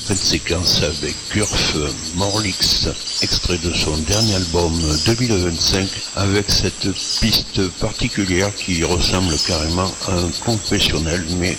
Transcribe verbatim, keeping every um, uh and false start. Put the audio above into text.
Fin de séquence avec Gurf Morlix, extrait de son dernier album deux mille vingt-cinq, avec cette piste particulière qui ressemble carrément à un confessionnel, mais